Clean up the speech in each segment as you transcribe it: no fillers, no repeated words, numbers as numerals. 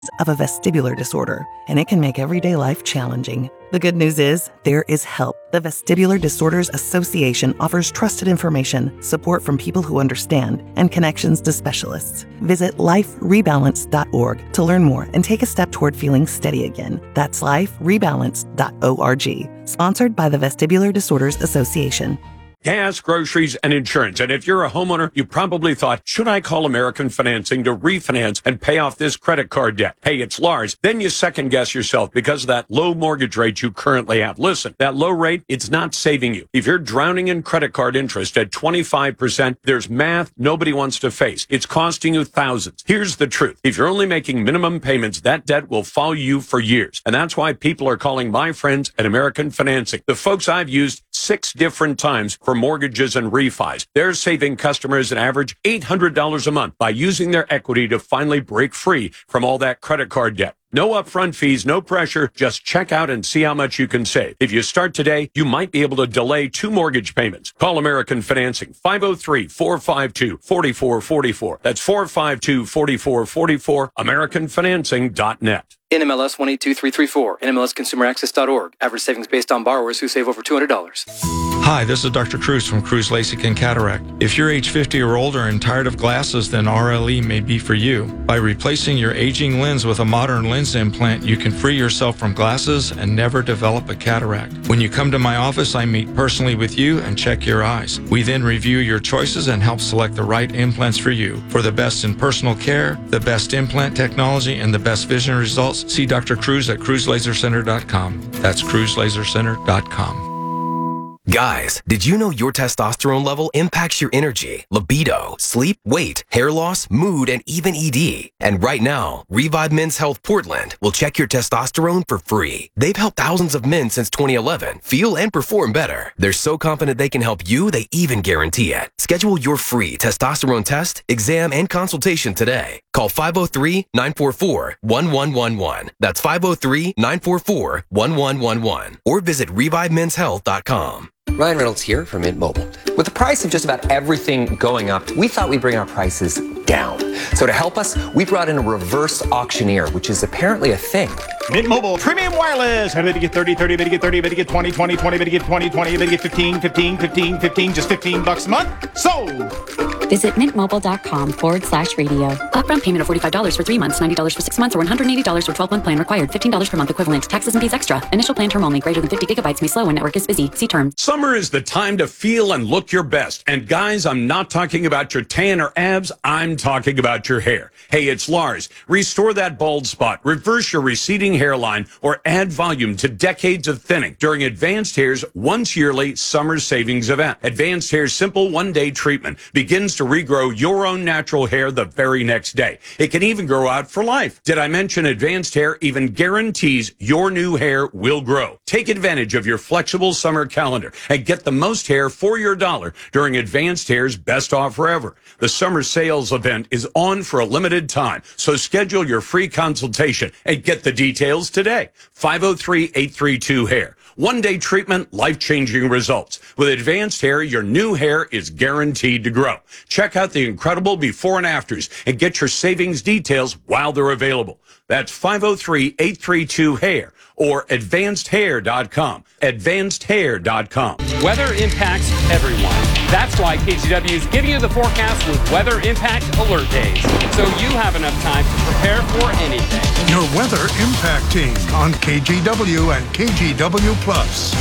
of a vestibular disorder, and it can make everyday life challenging. The good news is, there is help. The Vestibular Disorders Association offers trusted information, support from people who understand, and connections to specialists. Visit liferebalance.org to learn more and take a step toward feeling steady again. That's liferebalance.org. Sponsored by the Vestibular Disorders Association. Gas, groceries, and insurance. And if you're a homeowner, you probably thought, should I call American Financing to refinance and pay off this credit card debt? Hey, it's Lars. Then you second guess yourself because of that low mortgage rate you currently have. Listen, that low rate, it's not saving you. If you're drowning in credit card interest at 25%, there's math nobody wants to face. It's costing you thousands. Here's the truth. If you're only making minimum payments, that debt will follow you for years. And that's why people are calling my friends at American Financing. The folks I've used 6 different times for mortgages and refis. They're saving customers an average $800 a month by using their equity to finally break free from all that credit card debt. No upfront fees, no pressure. Just check out and see how much you can save. If you start today, you might be able to delay 2 mortgage payments. Call American Financing, 503-452-4444. That's 452-4444, AmericanFinancing.net. NMLS 182334, NMLSConsumerAccess.org. Average savings based on borrowers who save over $200. Hi, this is Dr. Cruz from Cruz LASIK and Cataract. If you're age 50 or older and tired of glasses, then RLE may be for you. By replacing your aging lens with a modern lens implant, you can free yourself from glasses and never develop a cataract. When you come to my office, I meet personally with you and check your eyes. We then review your choices and help select the right implants for you. For the best in personal care, the best implant technology, and the best vision results, see Dr. Cruz at CruzLaserCenter.com. That's CruzLaserCenter.com. Guys, did you know your testosterone level impacts your energy, libido, sleep, weight, hair loss, mood, and even ED? And right now, Revive Men's Health Portland will check your testosterone for free. They've helped thousands of men since 2011 feel and perform better. They're so confident they can help you, they even guarantee it. Schedule your free testosterone test, exam, and consultation today. Call 503-944-1111. That's 503-944-1111. Or visit ReviveMen'sHealth.com. Ryan Reynolds here from Mint Mobile. With the price of just about everything going up, we thought we'd bring our prices down. So to help us, we brought in a reverse auctioneer, which is apparently a thing. Mint Mobile Premium Wireless. How did you get 30, 30, better get 30, better get 20, 20, 20, better get 20, 20, better get 15, 15, 15, 15, just $15 a month? Sold! Visit mintmobile.com/radio. Upfront payment of $45 for 3 months, $90 for 6 months, or $180 for 12-month plan required. $15 per month equivalent. Taxes and fees extra. Initial plan term only. Greater than 50 gigabytes may slow when network is busy. See terms. Summer is the time to feel and look your best. And guys, I'm not talking about your tan or abs. I'm talking about your hair. Hey, it's Lars. Restore that bald spot, reverse your receding hairline, or add volume to decades of thinning during Advanced Hair's once yearly summer savings event. Advanced Hair's simple one-day treatment begins to regrow your own natural hair the very next day. It can even grow out for life. Did I mention Advanced Hair even guarantees your new hair will grow? Take advantage of your flexible summer calendar and get the most hair for your dollar during Advanced Hair's best offer ever. The summer sales event is on for a limited time, so schedule your free consultation and get the details today. 503-832-HAIR. One-day treatment, life-changing results. With Advanced Hair, your new hair is guaranteed to grow. Check out the incredible before and afters and get your savings details while they're available. That's 503-832-HAIR or AdvancedHair.com. AdvancedHair.com. Weather impacts everyone. That's why KGW is giving you the forecast with Weather Impact Alert Days, so you have enough time to prepare for anything. Your Weather Impact Team on KGW and KGW Plus.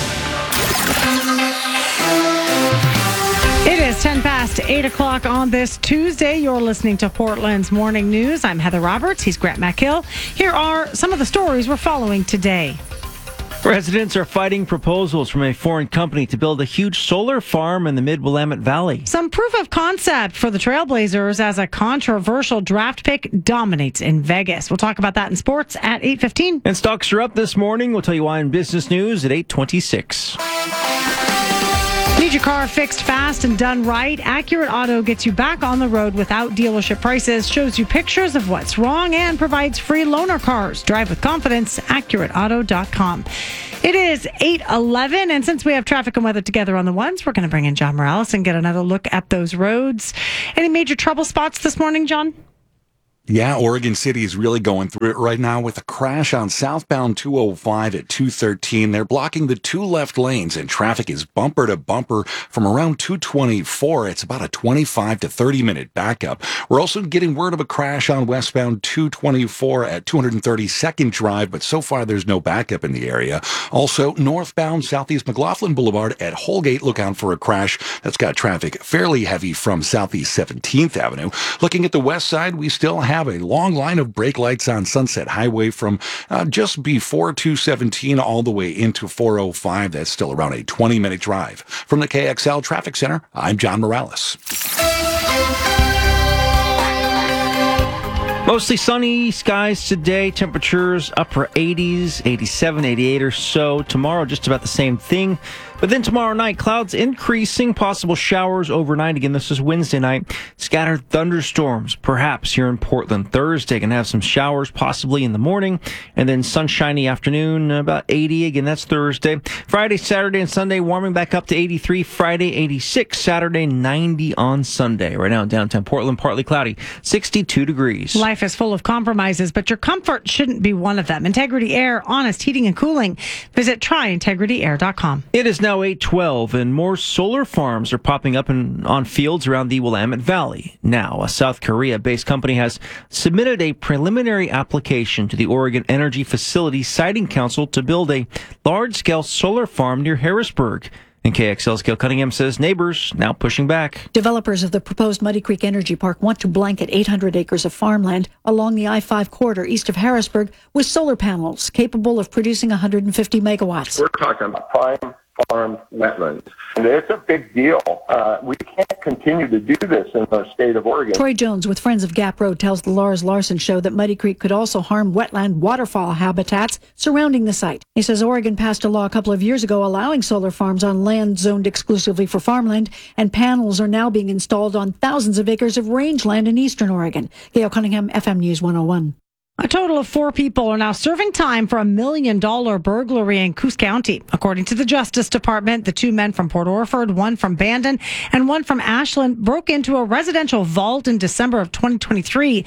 It is 10 past 8 o'clock on this Tuesday. You're listening to Portland's Morning News. I'm Heather Roberts. He's Grant McHill. Here are some of the stories we're following today. Residents are fighting proposals from a foreign company to build a huge solar farm in the Mid-Willamette Valley. Some proof of concept for the Trailblazers as a controversial draft pick dominates in Vegas. We'll talk about that in sports at 8:15. And stocks are up this morning. We'll tell you why in business news at 8:26. Need your car fixed fast and done right? Accurate Auto gets you back on the road without dealership prices, shows you pictures of what's wrong, and provides free loaner cars. Drive with confidence. AccurateAuto.com. It is 8:11, and since we have traffic and weather together on the ones, we're going to bring in John Morales and get another look at those roads. Any major trouble spots this morning, John? Yeah, Oregon City is really going through it right now with a crash on southbound 205 at 213. They're blocking the two left lanes, and traffic is bumper to bumper from around 224. It's about a 25 to 30-minute backup. We're also getting word of a crash on westbound 224 at 232nd Drive, but so far there's no backup in the area. Also, northbound Southeast McLaughlin Boulevard at Holgate, look out for a crash that's got traffic fairly heavy from Southeast 17th Avenue. Looking at the west side, we still have a long line of brake lights on Sunset Highway from just before 217 all the way into 405. That's still around a 20-minute drive. From the KXL Traffic Center, I'm John Morales. Mostly sunny skies today. Temperatures upper 80s, 87, 88 or so. Tomorrow, just about the same thing. But then tomorrow night, clouds increasing, possible showers overnight. Again, this is Wednesday night. Scattered thunderstorms, perhaps here in Portland. Thursday, going to have some showers, possibly in the morning. And then sunshiny afternoon, about 80. Again, that's Thursday. Friday, Saturday, and Sunday, warming back up to 83. Friday, 86. Saturday, 90 on Sunday. Right now in downtown Portland, partly cloudy, 62 degrees. Life is full of compromises, but your comfort shouldn't be one of them. Integrity Air, honest heating and cooling. Visit tryintegrityair.com. It is now 8:12, and more solar farms are popping up on fields around the Willamette Valley. Now, a South Korea-based company has submitted a preliminary application to the Oregon Energy Facility Siting Council to build a large-scale solar farm near Harrisburg. And KXL's Gail Cunningham says neighbors now pushing back. Developers of the proposed Muddy Creek Energy Park want to blanket 800 acres of farmland along the I-5 corridor east of Harrisburg with solar panels capable of producing 150 megawatts. We're talking about prime farm wetlands, and it's a big deal. We can't continue to do this in the state of Oregon. Troy Jones with Friends of Gap Road tells the Lars Larson Show that Muddy Creek could also harm wetland waterfowl habitats surrounding the site. He says Oregon passed a law a couple of years ago allowing solar farms on land zoned exclusively for farmland, and panels are now being installed on thousands of acres of rangeland in eastern Oregon. Gail Cunningham, FM News 101. A total of 4 people are now serving time for a $1 million burglary in Coos County. According to the Justice Department, the 2 men from Port Orford, one from Bandon, and one from Ashland broke into a residential vault in December of 2023.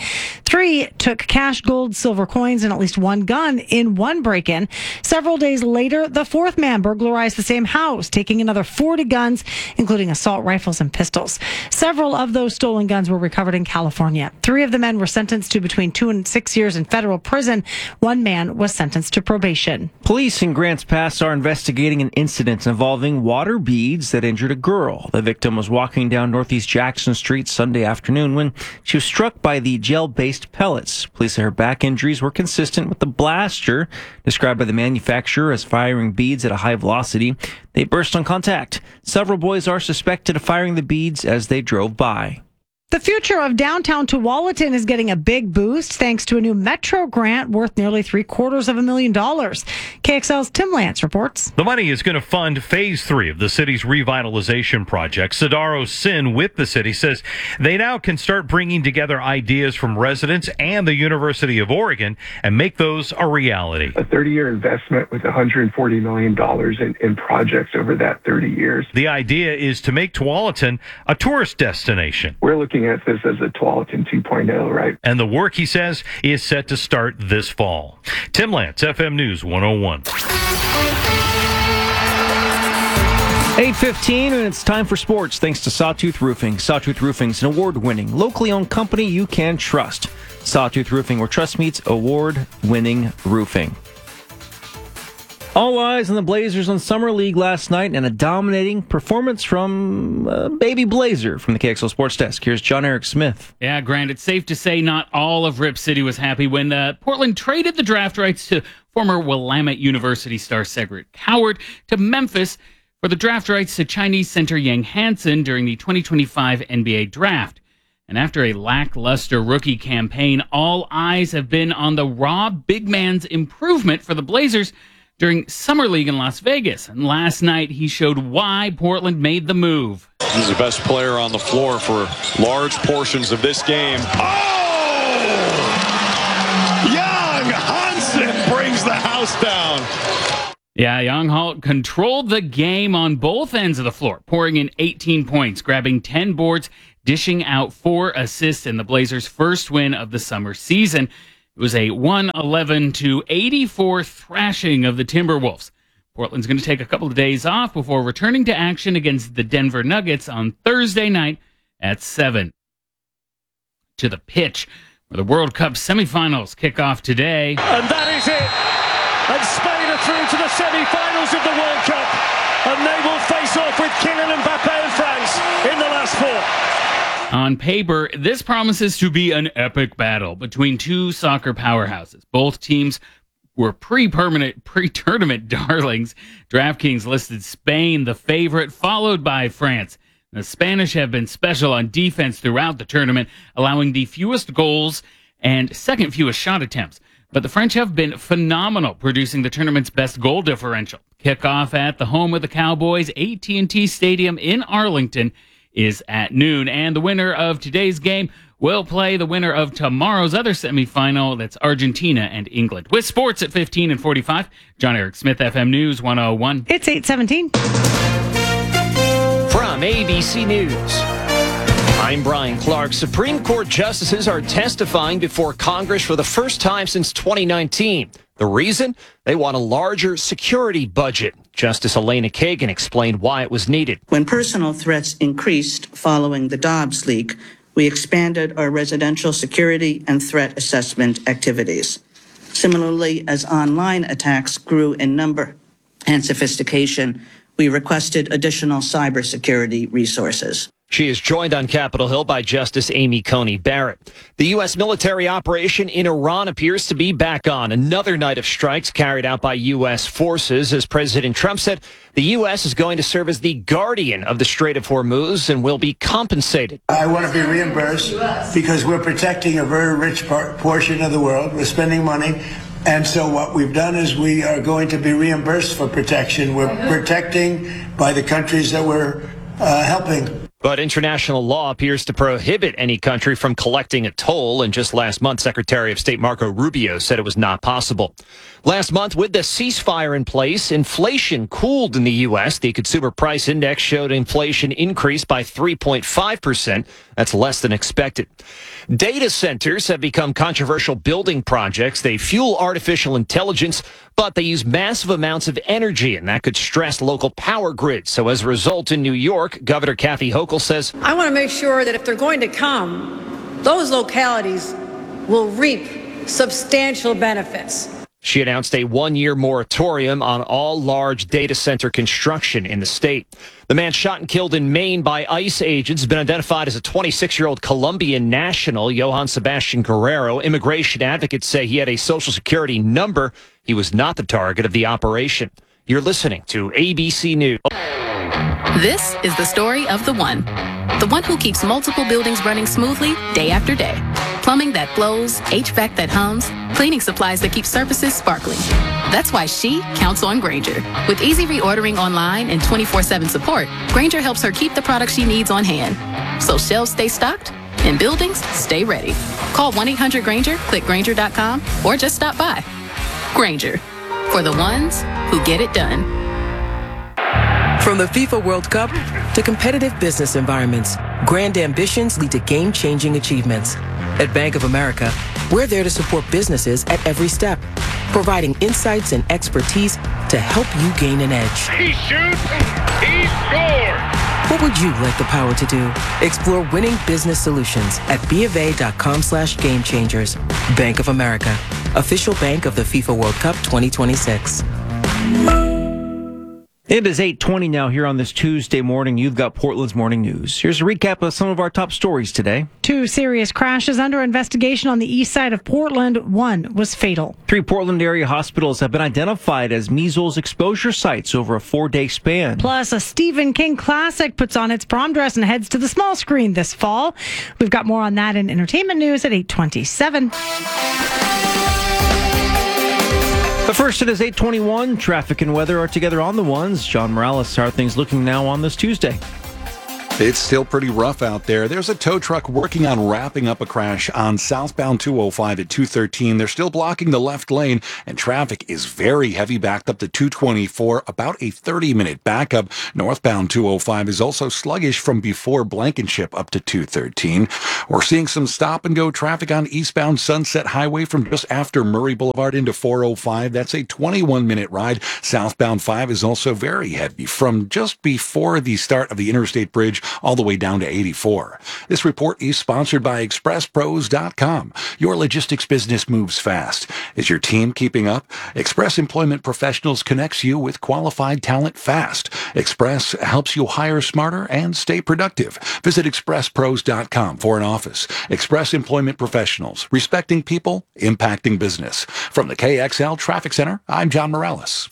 3 took cash, gold, silver coins, and at least 1 gun in one break-in. Several days later, the 4th man burglarized the same house, taking another 40 guns, including assault rifles and pistols. Several of those stolen guns were recovered in California. 3 of the men were sentenced to between 2 and 6 years in federal prison. 1 man was sentenced to probation. Police in Grants Pass are investigating an incident involving water beads that injured a girl. The victim was walking down Northeast Jackson Street Sunday afternoon when she was struck by the gel-based pellets. Police say her back injuries were consistent with the blaster, described by the manufacturer as firing beads at a high velocity. They burst on contact. Several boys are suspected of firing the beads as they drove by. The future of downtown Tualatin is getting a big boost thanks to a new Metro grant worth nearly $750,000. KXL's Tim Lance reports. The money is going to fund Phase 3 of the city's revitalization project. Sadaro Sin with the city says they now can start bringing together ideas from residents and the University of Oregon and make those a reality. A 30-year investment with $140 million in projects over that 30 years. The idea is to make Tualatin a tourist destination. We're looking at this as a Tualatin 2.0, right? And the work, he says, is set to start this fall. Tim Lance, FM News 101. 8:15, and it's time for sports, thanks to Sawtooth Roofing. Sawtooth Roofing is an award-winning, locally owned company you can trust. Sawtooth Roofing, where trust meets award-winning roofing. All eyes on the Blazers on Summer League last night, and a dominating performance from Baby Blazer from the KXL Sports Desk. Here's John Eric Smith. Yeah, Grant, it's safe to say not all of Rip City was happy when Portland traded the draft rights to former Willamette University star Cedric Howard to Memphis for the draft rights to Chinese center Yang Hansen during the 2025 NBA draft. And after a lackluster rookie campaign, all eyes have been on the raw big man's improvement for the Blazers during Summer League in Las Vegas. And last night, he showed why Portland made the move. He's the best player on the floor for large portions of this game. Oh! Yang Hansen brings the house down. Yeah, Young Hall controlled the game on both ends of the floor, pouring in 18 points, grabbing 10 boards, dishing out 4 assists in the Blazers' first win of the summer season. It was a 111-84 thrashing of the Timberwolves. Portland's going to take a couple of days off before returning to action against the Denver Nuggets on Thursday night at 7. To the pitch, where the World Cup semifinals kick off today. And that is it. And Spain are through to the semi-finals of the World Cup. And they will face off with Kylian Mbappe and France in the last 4. On paper, this promises to be an epic battle between two soccer powerhouses. Both teams were pre-tournament darlings. DraftKings listed Spain the favorite, followed by France. The Spanish have been special on defense throughout the tournament, allowing the fewest goals and second fewest shot attempts. But the French have been phenomenal, producing the tournament's best goal differential. Kickoff at the home of the Cowboys, AT&T Stadium in Arlington, is at noon. And the winner of today's game will play the winner of tomorrow's other semifinal. That's Argentina and England. With sports at 15 and 45, John Eric Smith, FM News 101. It's 8:17. From ABC News, I'm Brian Clark. Supreme Court justices are testifying before Congress for the first time since 2019. The reason? They want a larger security budget. Justice Elena Kagan explained why it was needed. When personal threats increased following the Dobbs leak, we expanded our residential security and threat assessment activities. Similarly, as online attacks grew in number and sophistication, we requested additional cybersecurity resources. She is joined on Capitol Hill by Justice Amy Coney Barrett. The U.S. military operation in Iran appears to be back on. Another night of strikes carried out by U.S. forces, as President Trump said the U.S. is going to serve as the guardian of the Strait of Hormuz and will be compensated. I want to be reimbursed because we're protecting a very rich portion of the world. We're spending money. And so what we've done is we are going to be reimbursed for protection. We're protecting by the countries that we're helping. But international law appears to prohibit any country from collecting a toll, and just last month, Secretary of State Marco Rubio said it was not possible. Last month, with the ceasefire in place, inflation cooled in the U.S. The Consumer Price Index showed inflation increased by 3.5%. That's less than expected. Data centers have become controversial building projects. They fuel artificial intelligence, but they use massive amounts of energy, and that could stress local power grids. So as a result, in New York, Governor Kathy Hochul says, I want to make sure that if they're going to come, those localities will reap substantial benefits. She announced a 1-year moratorium on all large data center construction in the state. The man shot and killed in Maine by ICE agents has been identified as a 26-year-old Colombian national, Johann Sebastian Guerrero. Immigration advocates say he had a Social Security number. He was not the target of the operation. You're listening to ABC News. This is the story of the one who keeps multiple buildings running smoothly day after day. Plumbing that flows, HVAC that hums, cleaning supplies that keep surfaces sparkling. That's why she counts on Grainger. With easy reordering online and 24/7 support, Grainger helps her keep the products she needs on hand. So shelves stay stocked and buildings stay ready. Call 1-800-GRAINGER, click Grainger.com, or just stop by. Grainger, for the ones who get it done. From the FIFA World Cup to competitive business environments, grand ambitions lead to game-changing achievements. At Bank of America, we're there to support businesses at every step, providing insights and expertise to help you gain an edge. He shoots, he scores! What would you like the power to do? Explore winning business solutions at BofA.com/gamechangers. Bank of America, official bank of the FIFA World Cup 2026. It is 8:20 now here on this Tuesday morning. You've got Portland's Morning News. Here's a recap of some of our top stories today. 2 serious crashes under investigation on the east side of Portland. 1 was fatal. 3 Portland area hospitals have been identified as measles exposure sites over a 4-day span. Plus, a Stephen King classic puts on its prom dress and heads to the small screen this fall. We've got more on that in entertainment news at 8:27. But first, it is 8:21. Traffic and weather are together on the ones. John Morales, how are things looking now on this Tuesday? It's still pretty rough out there. There's a tow truck working on wrapping up a crash on southbound 205 at 213. They're still blocking the left lane, and traffic is very heavy backed up to 224, about a 30-minute backup. Northbound 205 is also sluggish from before Blankenship up to 213. We're seeing some stop-and-go traffic on eastbound Sunset Highway from just after Murray Boulevard into 405. That's a 21-minute ride. Southbound 5 is also very heavy from just before the start of the Interstate Bridge all the way down to 84. This report is sponsored by ExpressPros.com. Your logistics business moves fast. Is your team keeping up? Express Employment Professionals connects you with qualified talent fast. Express helps you hire smarter and stay productive. Visit ExpressPros.com for an office. Express Employment Professionals, respecting people, impacting business. From the KXL Traffic Center, I'm John Morales.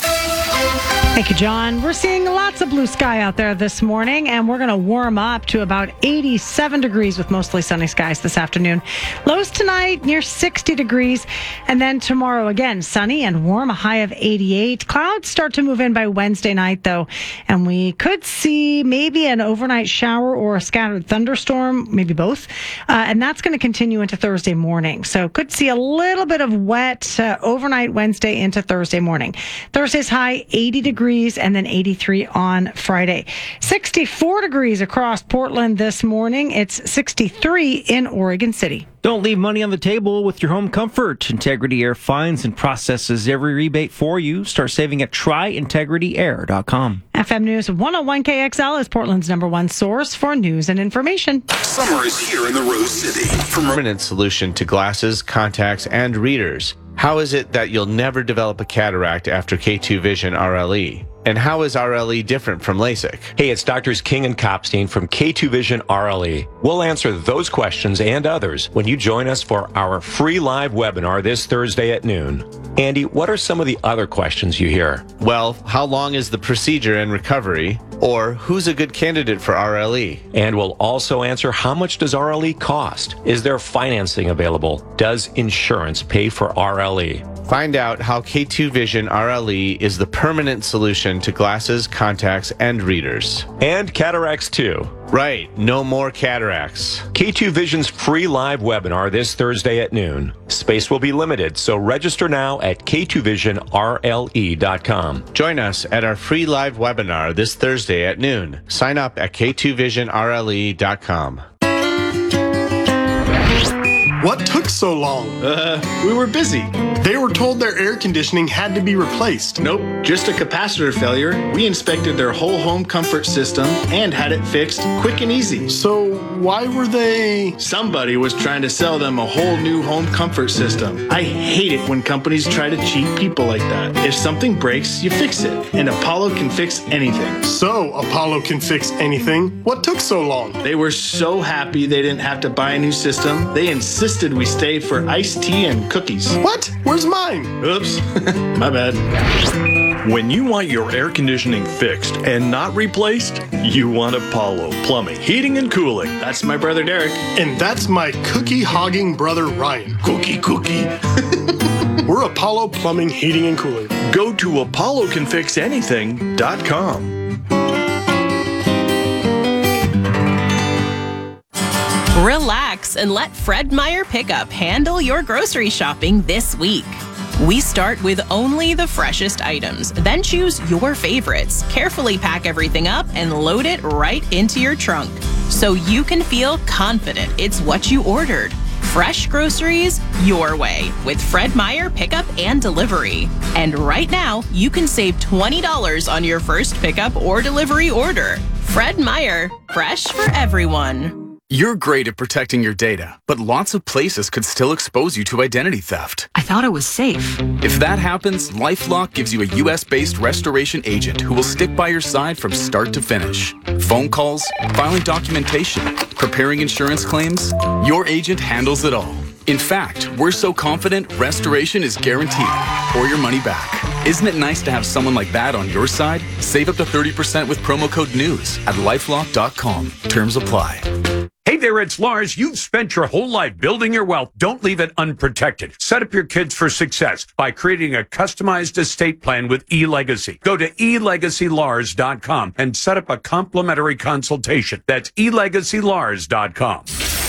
Thank you, John. We're seeing lots of blue sky out there this morning, and we're going to warm up to about 87 degrees with mostly sunny skies this afternoon. Lows tonight near 60 degrees, and then tomorrow again sunny and warm, a high of 88. Clouds start to move in by Wednesday night, though, and we could see maybe an overnight shower or a scattered thunderstorm, maybe both, and that's going to continue into Thursday morning. So could see a little bit of wet overnight Wednesday into Thursday morning. Thursday's high 80 degrees and then 83 on Friday. 64 degrees across Portland this morning. It's 63 in Oregon City. Don't leave money on the table with your home comfort. Integrity Air finds and processes every rebate for you. Start saving at tryintegrityair.com. FM News 101 KXL is Portland's #1 source for news and information. Summer is here in the Rose City. Permanent solution to glasses, contacts, and readers. How is it that you'll never develop a cataract after K2 Vision RLE? And how is RLE different from LASIK? Hey, it's Doctors King and Kopstein from K2 Vision RLE. We'll answer those questions and others when you join us for our free live webinar this Thursday at noon. Andy, what are some of the other questions you hear? Well, how long is the procedure and recovery? Or who's a good candidate for RLE? And we'll also answer how much does RLE cost? Is there financing available? Does insurance pay for RLE? Find out how K2 Vision RLE is the permanent solution to glasses, contacts, and readers. And cataracts too. Right, no more cataracts. K2 Vision's free live webinar this Thursday at noon. Space will be limited, so register now at k2visionrle.com. Join us at our free live webinar this Thursday at noon. Sign up at k2visionrle.com. What took so long? We were busy. They were told their air conditioning had to be replaced. Nope, just a capacitor failure. We inspected their whole home comfort system and had it fixed quick and easy. So why were they... Somebody was trying to sell them a whole new home comfort system. I hate it when companies try to cheat people like that. If something breaks, you fix it. And Apollo can fix anything. So Apollo can fix anything? What took so long? They were so happy they didn't have to buy a new system. They insisted we stay for iced tea and cookies. What? Where's mine? Oops. My bad. When you want your air conditioning fixed and not replaced, you want Apollo Plumbing, Heating, and Cooling. That's my brother Derek. And that's my cookie-hogging brother Ryan. Cookie. We're Apollo Plumbing, Heating, and Cooling. Go to apollocanfixanything.com. Relax and let Fred Meyer Pickup handle your grocery shopping this week. We start with only the freshest items, then choose your favorites, carefully pack everything up, and load it right into your trunk so you can feel confident it's what you ordered. Fresh groceries your way with Fred Meyer Pickup and Delivery. And right now, you can save $20 on your first pickup or delivery order. Fred Meyer, fresh for everyone. You're great at protecting your data, but lots of places could still expose you to identity theft. I thought it was safe. If that happens, LifeLock gives you a US-based restoration agent who will stick by your side from start to finish. Phone calls, filing documentation, preparing insurance claims, your agent handles it all. In fact, we're so confident restoration is guaranteed or your money back. Isn't it nice to have someone like that on your side? Save up to 30% with promo code NEWS at LifeLock.com. Terms apply. Hey, Hey there, it's Lars. You've spent your whole life building your wealth. Don't leave it unprotected. Set up your kids for success by creating a customized estate plan with eLegacy. Go to elegacylars.com and set up a complimentary consultation. That's elegacylars.com.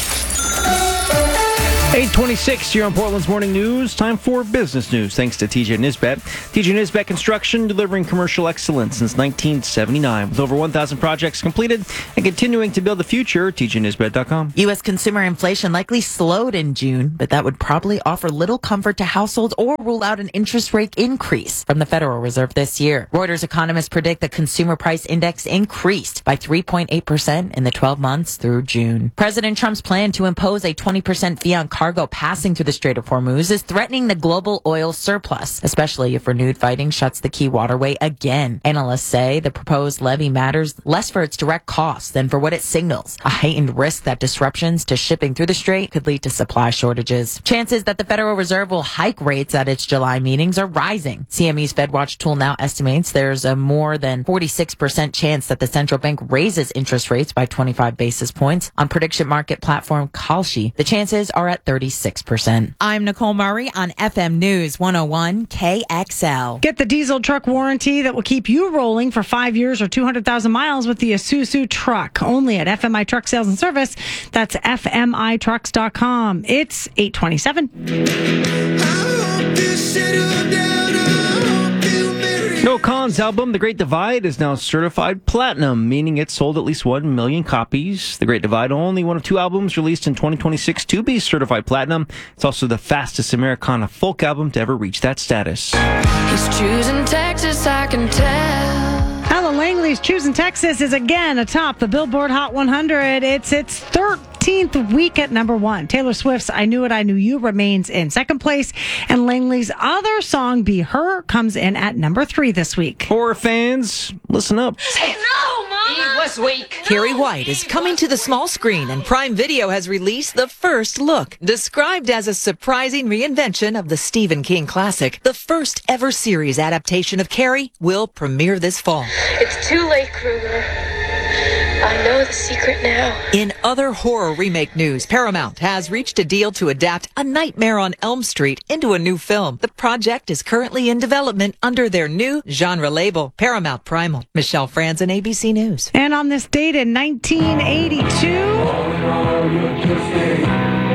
8:26 here on Portland's Morning News. Time for business news, thanks to TJ Nisbet. TJ Nisbet Construction, delivering commercial excellence since 1979. With over 1,000 projects completed and continuing to build the future, TJNisbet.com. U.S. consumer inflation likely slowed in June, but that would probably offer little comfort to households or rule out an interest rate increase from the Federal Reserve this year. Reuters economists predict the consumer price index increased by 3.8% in the 12 months through June. President Trump's plan to impose a 20% fee on cargo passing through the Strait of Hormuz is threatening the global oil surplus, especially if renewed fighting shuts the key waterway again. Analysts say the proposed levy matters less for its direct costs than for what it signals, a heightened risk that disruptions to shipping through the strait could lead to supply shortages. Chances that the Federal Reserve will hike rates at its July meetings are rising. CME's FedWatch tool now estimates there's a more than 46% chance that the central bank raises interest rates by 25 basis points. On prediction market platform Kalshi, the chances are at 36%. I'm Nicole Murray on FM News 101 KXL. Get the diesel truck warranty that will keep you rolling for 5 years or 200,000 miles with the Isuzu truck. Only at FMI Truck Sales and Service. That's FMITrucks.com. It's 8:27. Noah Kahan's album, The Great Divide, is now certified platinum, meaning it sold at least 1 million copies. The Great Divide, only one of 2 albums released in 2026 to be certified platinum. It's also the fastest Americana folk album to ever reach that status. He's choosing Texas, I can tell. Alan Langley's Choosing Texas is again atop the Billboard Hot 100. It's its 13th week at number 1. Taylor Swift's I Knew It, I Knew You remains in second place, and Langley's other song, Be Her, comes in at number 3 this week. Horror fans, listen up. No, Mama! He was weak. Carrie White is coming to the small screen, and Prime Video has released the first look. Described as a surprising reinvention of the Stephen King classic, the first ever series adaptation of Carrie will premiere this fall. It's too late, Krueger. I know the secret now. In other horror remake news, Paramount has reached a deal to adapt A Nightmare on Elm Street into a new film. The project is currently in development under their new genre label, Paramount Primal. Michelle Franzen, ABC News. And on this date in 1982...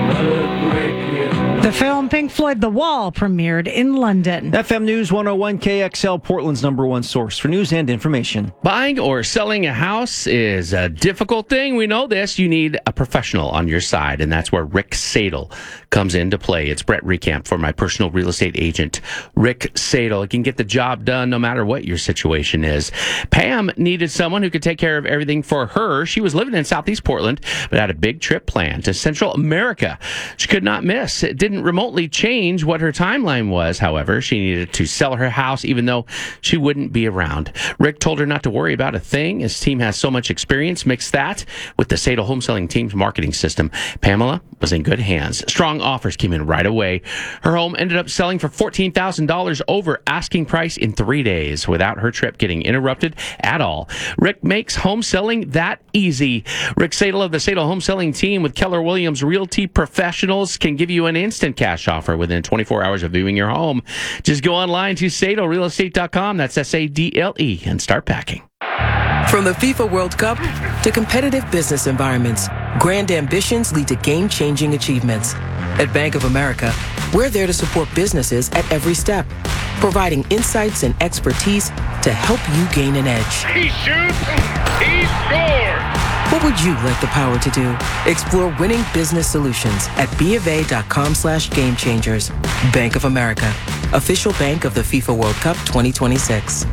the film Pink Floyd The Wall premiered in London. FM News 101 KXL, Portland's number 1 source for news and information. Buying or selling a house is a difficult thing. We know this. You need a professional on your side, and that's where Rick Sadel comes into play. It's Brett Recamp for my personal real estate agent, Rick Sadel. He can get the job done no matter what your situation is. Pam needed someone who could take care of everything for her. She was living in Southeast Portland, but had a big trip planned to Central America. She could not miss. It didn't remotely change what her timeline was. However, she needed to sell her house even though she wouldn't be around. Rick told her not to worry about a thing. His team has so much experience. Mix that with the Sadel Home Selling team's marketing system. Pamela was in good hands. Strong offers came in right away. Her home ended up selling for $14,000 over asking price in 3 days without her trip getting interrupted at all. Rick makes home selling that easy. Rick Sadel of the Sadel Home Selling team with Keller Williams Realty Professionals can give you an instant cash offer within 24 hours of viewing your home. Just go online to SadelRealEstate.com. That's SADLE and start packing. From the FIFA World Cup to competitive business environments, grand ambitions lead to game-changing achievements. At Bank of America, we're there to support businesses at every step, providing insights and expertise to help you gain an edge. He shoots, he scores! What would you like the power to do? Explore winning business solutions at BofA.com/gamechangers. Bank of America, official bank of the FIFA World Cup 2026.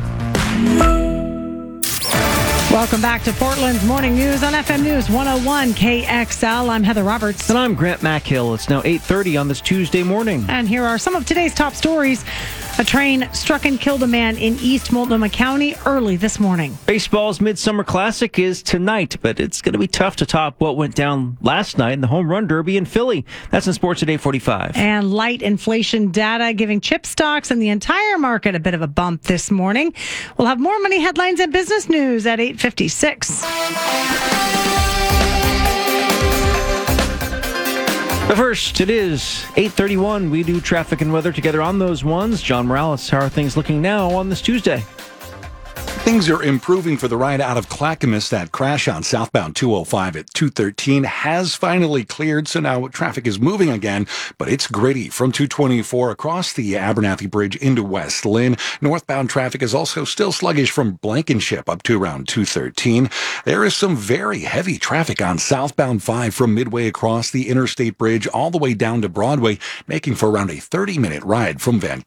Welcome back to Portland's Morning News on FM News 101 KXL. I'm Heather Roberts. And I'm Grant McHill. It's now 8:30 on this Tuesday morning. And here are some of today's top stories. A train struck and killed a man in East Multnomah County early this morning. Baseball's Midsummer Classic is tonight, but it's going to be tough to top what went down last night in the Home Run Derby in Philly. That's in Sports at 8:45. And light inflation data giving chip stocks and the entire market a bit of a bump this morning. We'll have more money headlines and business news at 8:56. But first, it is 8:31. We do traffic and weather together on those ones. John Morales, how are things looking now on this Tuesday? Things are improving for the ride out of Clackamas. That crash on southbound 205 at 213 has finally cleared, so now traffic is moving again, but it's gritty from 224 across the Abernathy Bridge into West Lynn. Northbound traffic is also still sluggish from Blankenship up to around 213. There is some very heavy traffic on southbound 5 from Midway across the Interstate Bridge all the way down to Broadway, making for around a 30-minute ride from Vancouver.